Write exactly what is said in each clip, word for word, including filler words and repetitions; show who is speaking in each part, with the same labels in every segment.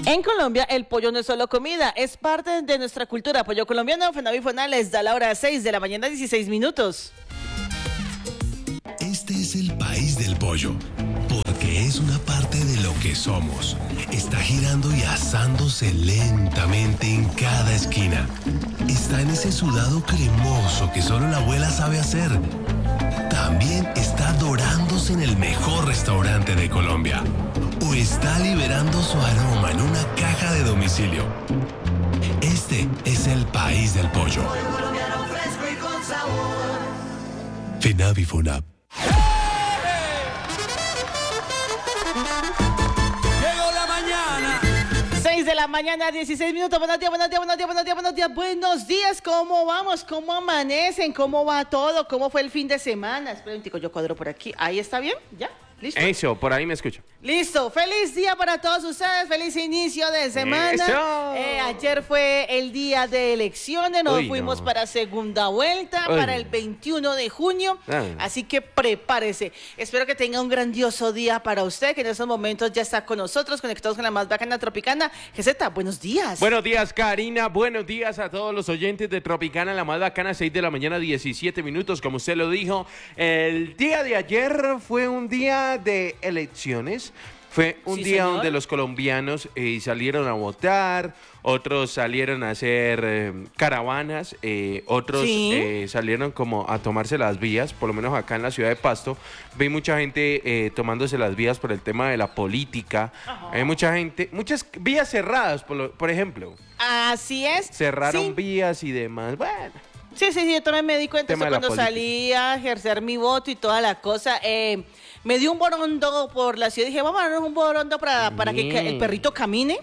Speaker 1: En Colombia, el pollo no es solo comida, es parte de nuestra cultura. Pollo colombiano, Fenavi Fonales, da la hora seis de la mañana, dieciséis minutos.
Speaker 2: Este es el país del pollo, porque es una parte de lo que somos. Está girando y asándose lentamente en cada esquina. Está en ese sudado cremoso que solo la abuela sabe hacer. También está dorándose en el mejor restaurante de Colombia. O está liberando su aroma en una caja de domicilio. Este es el país del pollo.
Speaker 3: Pollo colombiano fresco y con sabor.
Speaker 2: Fenavi Fonap.
Speaker 4: Llegó la mañana.
Speaker 1: seis de la mañana, dieciséis minutos. Buenos días, buenos días, buenos días, buenos días, buenos días. Buenos días, ¿cómo vamos? ¿Cómo amanecen? ¿Cómo va todo? ¿Cómo fue el fin de semana? Espera un tico, yo cuadro por aquí. ¿Ahí está bien? ¿Ya? ¿Listo?
Speaker 5: Eso, por ahí me escucho.
Speaker 1: Listo, feliz día para todos ustedes, feliz inicio de semana.
Speaker 5: Eso.
Speaker 1: Eh, ayer fue el día de elecciones, nos
Speaker 5: Uy,
Speaker 1: fuimos
Speaker 5: no.
Speaker 1: para segunda vuelta,
Speaker 5: Uy.
Speaker 1: para el veintiuno de junio,
Speaker 5: Ah.
Speaker 1: así que prepárese. Espero que tenga un grandioso día para usted, que en estos momentos ya está con nosotros, conectados con la más bacana Tropicana. Geseta, buenos días.
Speaker 5: Buenos días, Karina. Buenos días a todos los oyentes de Tropicana, la más bacana, seis de la mañana, diecisiete minutos, como usted lo dijo. El día de ayer fue un día de elecciones. Fue un
Speaker 1: Sí,
Speaker 5: día
Speaker 1: señor.
Speaker 5: donde los colombianos eh, salieron a votar, otros salieron a hacer eh, caravanas, eh, otros
Speaker 1: Sí.
Speaker 5: eh, salieron como a tomarse las vías, por lo menos acá en la ciudad de Pasto. Vi mucha gente eh, tomándose las vías por el tema de la política. Hay mucha gente, muchas vías cerradas, por, lo- por ejemplo.
Speaker 1: Así es.
Speaker 5: Cerraron
Speaker 1: Sí.
Speaker 5: vías y demás. Bueno,
Speaker 1: Sí, sí, sí, yo también me di cuenta
Speaker 5: Tema
Speaker 1: eso
Speaker 5: de la
Speaker 1: cuando
Speaker 5: política.
Speaker 1: salí a ejercer mi voto y toda la cosa. Eh, me dio un borondo por la ciudad. Dije, vamos a darnos un borondo para, para que ca- el perrito camine.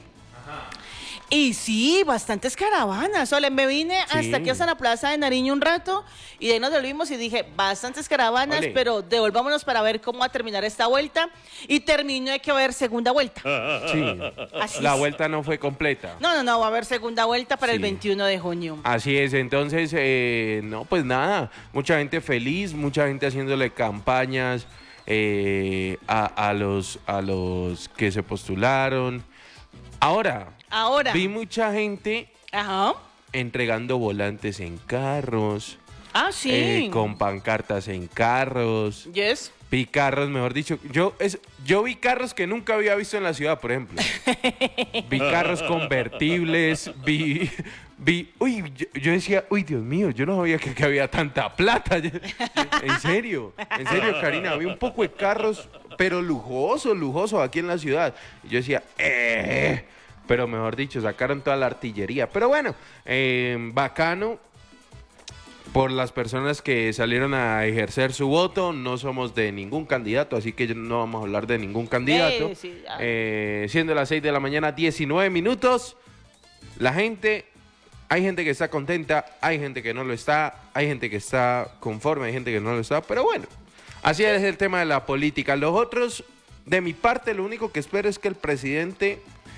Speaker 1: Y sí, bastantes caravanas. Sole, me vine
Speaker 5: Sí.
Speaker 1: hasta aquí hasta la plaza de Nariño un rato y de ahí nos volvimos y dije, bastantes caravanas,
Speaker 5: Ole.
Speaker 1: pero devolvámonos para ver cómo va a terminar esta vuelta. Y terminó, hay que ver segunda vuelta.
Speaker 5: sí.
Speaker 1: Así
Speaker 5: La
Speaker 1: es.
Speaker 5: vuelta no fue completa.
Speaker 1: No, no, no, va a haber segunda vuelta para el
Speaker 5: Sí.
Speaker 1: veintiuno de junio.
Speaker 5: Así es, entonces, eh, no, pues nada, mucha gente feliz, mucha gente haciéndole campañas eh, a, a los, a los que se postularon. Ahora,
Speaker 1: Ahora.
Speaker 5: vi mucha gente
Speaker 1: Ajá.
Speaker 5: entregando volantes en carros,
Speaker 1: Ah, sí.
Speaker 5: eh, con pancartas en carros.
Speaker 1: Yes.
Speaker 5: Vi carros, mejor dicho, yo, es, yo vi carros que nunca había visto en la ciudad, por ejemplo. Vi carros convertibles, vi, vi, uy, yo, yo decía, uy, Dios mío, yo no sabía que, que había tanta plata. Yo- yo- en serio, en serio, Karina, había un poco de carros, pero lujosos, lujosos aquí en la ciudad. Y yo decía, eh, pero mejor dicho, sacaron toda la artillería. Pero bueno, eh, bacano. Por las personas que salieron a ejercer su voto, no somos de ningún candidato, así que no vamos a hablar de ningún candidato.
Speaker 1: Eh, sí, ah.
Speaker 5: Eh, siendo las seis de la mañana, diecinueve minutos, la gente, hay gente que está contenta, hay gente que no lo está, hay gente que está conforme, hay gente que no lo está, pero bueno, así es el tema de la política. Los otros, de mi parte, lo único que espero es que el presidente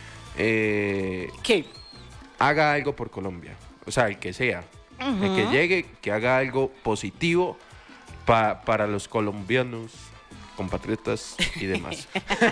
Speaker 5: eh,
Speaker 1: ¿Qué?
Speaker 5: haga algo por Colombia, o sea, el que sea. El que llegue, que haga algo positivo pa- para los colombianos, compatriotas y demás.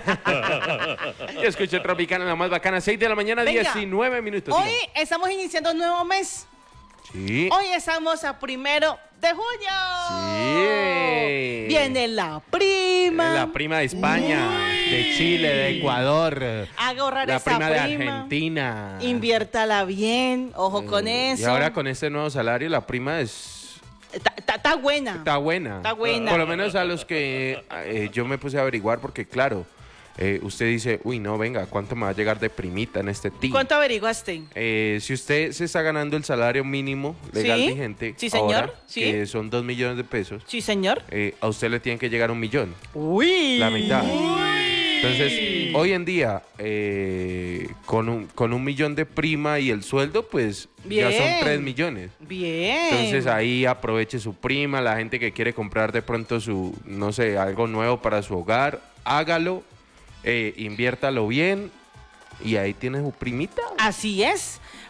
Speaker 5: Yo escuché Tropicana, la más bacana, seis de la mañana,
Speaker 1: Venga.
Speaker 5: diecinueve minutos.
Speaker 1: Hoy
Speaker 5: diga.
Speaker 1: estamos iniciando un nuevo mes.
Speaker 5: Sí.
Speaker 1: Hoy estamos a primero de junio.
Speaker 5: Sí.
Speaker 1: Viene la prima.
Speaker 5: La prima de España, de Chile, de Ecuador.
Speaker 1: Haga ahorrar
Speaker 5: La
Speaker 1: esa
Speaker 5: prima de
Speaker 1: prima.
Speaker 5: Argentina.
Speaker 1: Inviértala bien. Ojo con
Speaker 5: Eh,
Speaker 1: eso.
Speaker 5: Y ahora con este nuevo salario, la prima es...
Speaker 1: Está, está- está buena.
Speaker 5: Está buena.
Speaker 1: Está buena.
Speaker 5: Por lo menos a los que eh, yo me puse a averiguar, porque claro, eh, usted dice, uy, no, venga, ¿cuánto me va a llegar de primita en este team?
Speaker 1: ¿Cuánto averiguaste?
Speaker 5: Eh, si usted se está ganando el salario mínimo legal
Speaker 1: Sí.
Speaker 5: vigente,
Speaker 1: Sí, señor.
Speaker 5: ahora,
Speaker 1: Sí.
Speaker 5: que son dos millones de pesos,
Speaker 1: Sí, señor.
Speaker 5: eh, a usted le tienen que llegar un millón,
Speaker 1: Uy.
Speaker 5: la mitad. Entonces, hoy en día, eh, con, un, con un millón de prima y el sueldo, pues ya son
Speaker 1: Bien.
Speaker 5: tres millones.
Speaker 1: Bien.
Speaker 5: Entonces ahí aproveche su prima, la gente que quiere comprar de pronto su, no sé, algo nuevo para su hogar, hágalo, eh, inviértalo bien y ahí tiene su primita.
Speaker 1: Así es.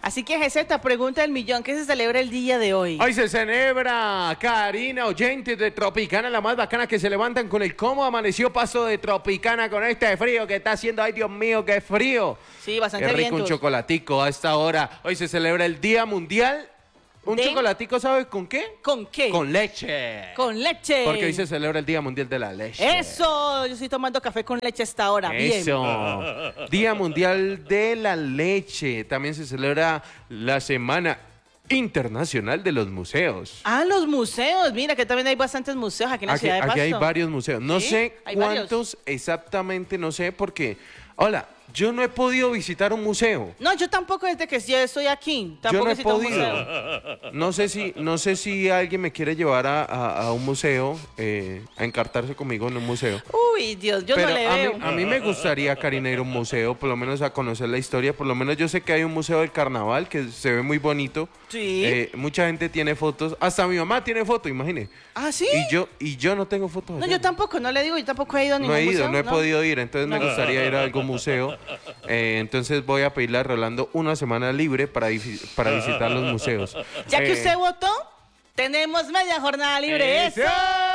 Speaker 1: Así que, G Z, pregunta del millón, ¿qué se celebra el día de hoy?
Speaker 5: Hoy se celebra, Karina, oyentes de Tropicana, la más bacana, que se levantan con el cómo amaneció Pasto de Tropicana con este frío que está haciendo. Ay, Dios mío, qué frío.
Speaker 1: Sí, bastante
Speaker 5: Qué rico
Speaker 1: vientos.
Speaker 5: un chocolatico a esta hora. Hoy se celebra el Día Mundial. ¿Un
Speaker 1: ¿De?
Speaker 5: chocolatico, sabes con qué?
Speaker 1: ¿Con qué?
Speaker 5: Con leche.
Speaker 1: Con leche.
Speaker 5: Porque hoy se celebra el Día Mundial de la Leche.
Speaker 1: Eso, yo estoy tomando café con leche hasta ahora. Bien.
Speaker 5: Eso. Día Mundial de la Leche. También se celebra la Semana Internacional de los Museos.
Speaker 1: Ah, los museos. Mira que también hay bastantes museos aquí en la
Speaker 5: Aquí,
Speaker 1: ciudad de Pasto.
Speaker 5: aquí hay varios museos. No
Speaker 1: ¿Sí?
Speaker 5: sé
Speaker 1: ¿Hay
Speaker 5: cuántos exactamente, no sé, porque, hola, yo no he podido visitar un museo.
Speaker 1: No, yo tampoco desde que yo estoy aquí. Tampoco
Speaker 5: Yo no he
Speaker 1: visito un
Speaker 5: podido.
Speaker 1: museo.
Speaker 5: No sé si, no sé si alguien me quiere llevar a, a- a un museo, eh, a encartarse conmigo en un museo.
Speaker 1: Uy, Dios, yo
Speaker 5: Pero
Speaker 1: no le
Speaker 5: a,
Speaker 1: veo.
Speaker 5: mí, a mí me gustaría, Karina, ir a un museo, por lo menos a conocer la historia. Por lo menos yo sé que hay un museo del carnaval que se ve muy bonito.
Speaker 1: Sí.
Speaker 5: Eh, mucha gente tiene fotos. Hasta mi mamá tiene fotos, imagine.
Speaker 1: ¿Ah, sí?
Speaker 5: Y yo, y yo no tengo fotos.
Speaker 1: No,
Speaker 5: allá.
Speaker 1: yo tampoco, no le digo, yo tampoco he ido a
Speaker 5: No
Speaker 1: ningún
Speaker 5: he ido,
Speaker 1: museo.
Speaker 5: no he podido ir, entonces me
Speaker 1: No.
Speaker 5: gustaría ir a algún museo. Eh, entonces voy a pedirle a Rolando una semana libre para, visi- para visitar los museos.
Speaker 1: Ya que
Speaker 5: Eh,
Speaker 1: usted votó, tenemos media jornada libre.
Speaker 5: ¡Eso!
Speaker 1: ¡Eso!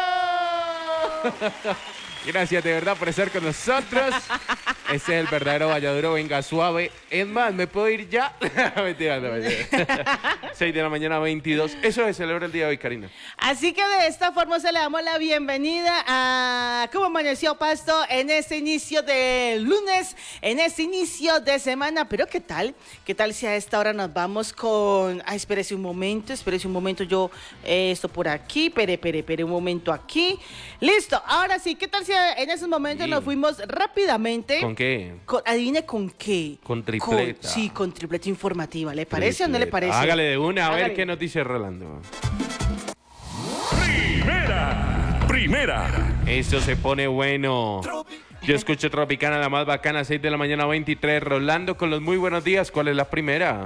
Speaker 5: Gracias de verdad por estar con nosotros. Ese es el verdadero Valladuro, venga suave. Es más, ¿me puedo ir ya? Mentira, no, mentira. seis de la mañana, veintidós. Eso se celebra el día de hoy, Karina.
Speaker 1: Así que de esta forma se le damos la bienvenida a ¿Cómo amaneció Pasto? En este inicio de lunes, en este inicio de semana. Pero ¿qué tal? ¿Qué tal si a esta hora nos vamos con... Ah, espérese un momento, espérese un momento, yo eh, esto por aquí, pere, pere, pere, un momento aquí. Listo, ahora sí, ¿qué tal si en esos momentos
Speaker 5: Sí.
Speaker 1: nos fuimos rápidamente?
Speaker 5: ¿Con qué?
Speaker 1: Con- adivine con qué.
Speaker 5: Con tripleta.
Speaker 1: Con- sí, con tripleta informativa. ¿Le parece o no le parece?
Speaker 5: Hágale de una, a ver
Speaker 1: Hágale.
Speaker 5: qué nos dice Rolando.
Speaker 4: Primera, primera.
Speaker 5: Esto se pone bueno. Yo escucho Tropicana, la más bacana, seis de la mañana, veintitrés. Rolando con los muy buenos días. ¿Cuál es la primera?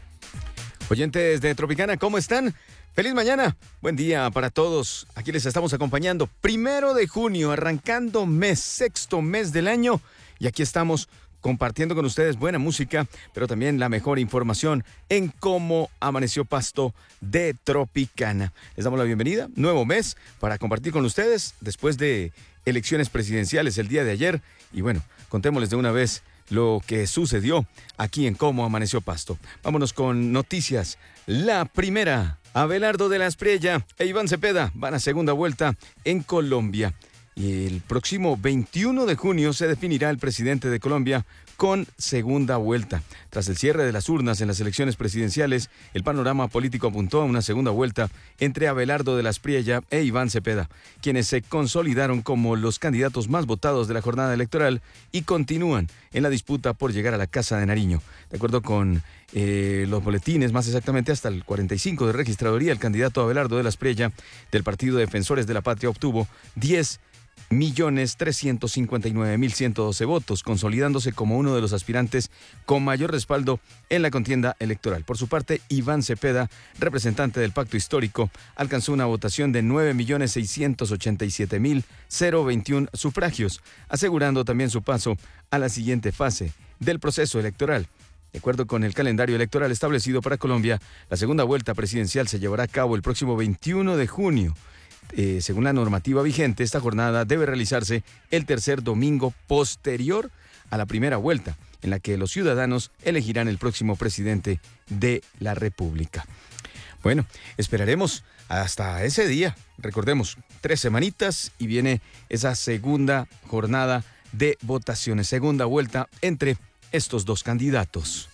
Speaker 6: Oyentes de Tropicana, ¿cómo están? ¡Feliz mañana! Buen día para todos. Aquí les estamos acompañando. Primero de junio, arrancando mes, sexto mes del año. Y aquí estamos compartiendo con ustedes buena música, pero también la mejor información en cómo amaneció Pasto de Tropicana. Les damos la bienvenida, nuevo mes, para compartir con ustedes después de elecciones presidenciales el día de ayer. Y bueno, contémosles de una vez lo que sucedió aquí en Cómo Amaneció Pasto. Vámonos con noticias. La primera, Abelardo de la Espriella e Iván Cepeda van a segunda vuelta en Colombia. Y el próximo veintiuno de junio se definirá el presidente de Colombia con segunda vuelta. Tras el cierre de las urnas en las elecciones presidenciales, el panorama político apuntó a una segunda vuelta entre Abelardo de la Espriella e Iván Cepeda, quienes se consolidaron como los candidatos más votados de la jornada electoral y continúan en la disputa por llegar a la Casa de Nariño. De acuerdo con eh, los boletines, más exactamente hasta el cuarenta y cinco de registraduría, el candidato Abelardo de la Espriella del Partido Defensores de la Patria obtuvo diez millones trescientos cincuenta y nueve mil ciento doce votos, consolidándose como uno de los aspirantes con mayor respaldo en la contienda electoral. Por su parte, Iván Cepeda, representante del Pacto Histórico, alcanzó una votación de nueve millones seiscientos ochenta y siete mil veintiuno sufragios, asegurando también su paso a la siguiente fase del proceso electoral. De acuerdo con el calendario electoral establecido para Colombia, la segunda vuelta presidencial se llevará a cabo el próximo veintiuno de junio. Eh, según la normativa vigente, esta jornada debe realizarse el tercer domingo posterior a la primera vuelta, en la que los ciudadanos elegirán el próximo presidente de la República. Bueno, esperaremos hasta ese día. Recordemos, tres semanitas y viene esa segunda jornada de votaciones, segunda vuelta entre estos dos candidatos.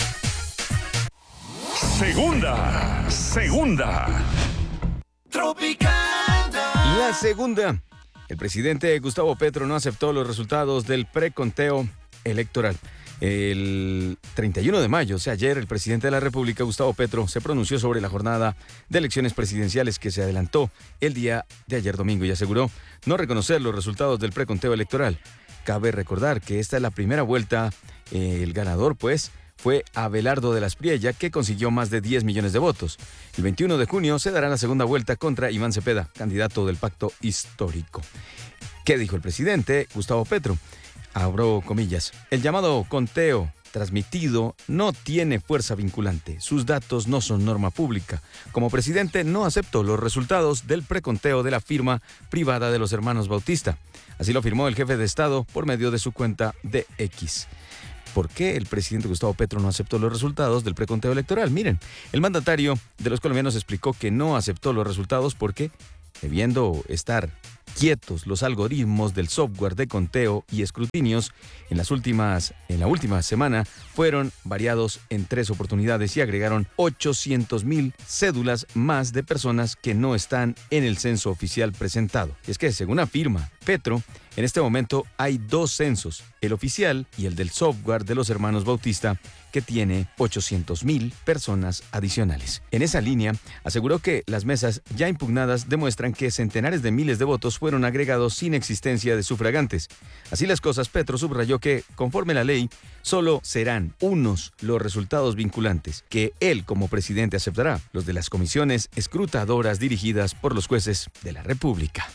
Speaker 4: Segunda, segunda.
Speaker 3: Tropicana.
Speaker 6: La segunda, el presidente Gustavo Petro no aceptó los resultados del preconteo electoral. El treinta y uno de mayo, o sea, ayer, el presidente de la República, Gustavo Petro, se pronunció sobre la jornada de elecciones presidenciales que se adelantó el día de ayer domingo y aseguró no reconocer los resultados del preconteo electoral. Cabe recordar que esta es la primera vuelta, eh, el ganador, pues, fue Abelardo de la Espriella, que consiguió más de diez millones de votos. El veintiuno de junio se dará la segunda vuelta contra Iván Cepeda, candidato del Pacto Histórico. ¿Qué dijo el presidente Gustavo Petro? Abro comillas. El llamado conteo transmitido no tiene fuerza vinculante. Sus datos no son norma pública. Como presidente no aceptó los resultados del preconteo de la firma privada de los hermanos Bautista. Así lo afirmó el jefe de Estado por medio de su cuenta de X. ¿Por qué el presidente Gustavo Petro no aceptó los resultados del preconteo electoral? Miren, el mandatario de los colombianos explicó que no aceptó los resultados porque, debiendo estar quietos los algoritmos del software de conteo y escrutinios, en las últimas, en la última semana fueron variados en tres oportunidades y agregaron ochocientos mil cédulas más de personas que no están en el censo oficial presentado. Y es que, según afirma Petro, en este momento hay dos censos, el oficial y el del software de los hermanos Bautista, que tiene ochocientos mil personas adicionales. En esa línea, aseguró que las mesas ya impugnadas demuestran que centenares de miles de votos fueron agregados sin existencia de sufragantes. Así las cosas, Petro subrayó que, conforme la ley, solo serán unos los resultados vinculantes, que él como presidente aceptará, los de las comisiones escrutadoras dirigidas por los jueces de la República.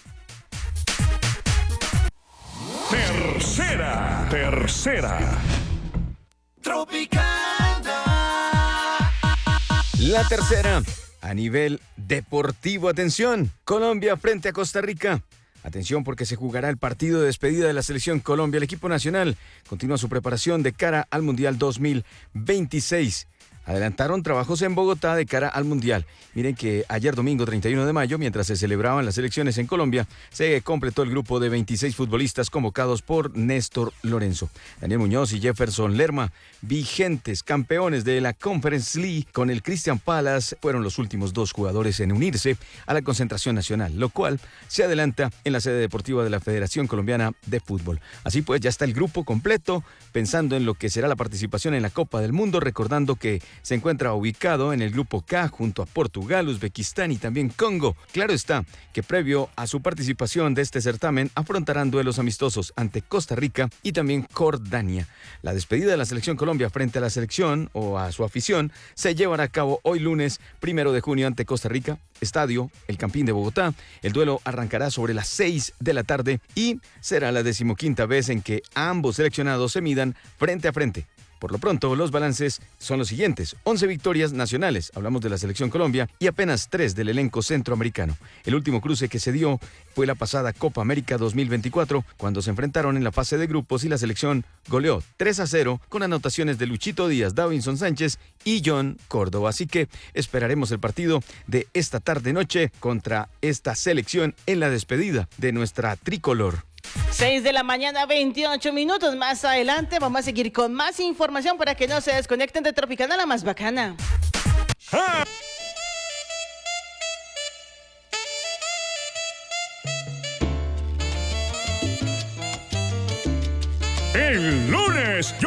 Speaker 4: Tercera, tercera.
Speaker 3: Tropicana.
Speaker 6: La tercera, a nivel deportivo, atención, Colombia frente a Costa Rica. Atención porque se jugará el partido de despedida de la selección Colombia. El equipo nacional continúa su preparación de cara al Mundial dos mil veintiséis. Adelantaron trabajos en Bogotá de cara al Mundial. Miren que ayer domingo treinta y uno de mayo, mientras se celebraban las elecciones en Colombia, se completó el grupo de veintiséis futbolistas convocados por Néstor Lorenzo. Daniel Muñoz y Jefferson Lerma, vigentes campeones de la Conference League con el Crystal Palace, fueron los últimos dos jugadores en unirse a la concentración nacional, lo cual se adelanta en la sede deportiva de la Federación Colombiana de Fútbol. Así pues, ya está el grupo completo, pensando en lo que será la participación en la Copa del Mundo, recordando que se encuentra ubicado en el grupo K junto a Portugal, Uzbekistán y también Congo. Claro está que previo a su participación de este certamen afrontarán duelos amistosos ante Costa Rica y también Jordania. La despedida de la selección Colombia frente a la selección o a su afición se llevará a cabo hoy lunes primero de junio ante Costa Rica, estadio El Campín de Bogotá. El duelo arrancará sobre las seis de la tarde y será la decimoquinta vez en que ambos seleccionados se midan frente a frente. Por lo pronto, los balances son los siguientes. once victorias nacionales, hablamos de la selección Colombia, y apenas tres del elenco centroamericano. El último cruce que se dio fue la pasada Copa América dos mil veinticuatro, cuando se enfrentaron en la fase de grupos y la selección goleó tres a cero con anotaciones de Luchito Díaz, Davinson Sánchez y John Córdoba. Así que esperaremos el partido de esta tarde-noche contra esta selección en la despedida de nuestra tricolor.
Speaker 1: seis de la mañana, veintiocho minutos. Más adelante vamos a seguir con más información para que no se desconecten de Tropicana, la más bacana.
Speaker 4: ¡Ah! El lunes yo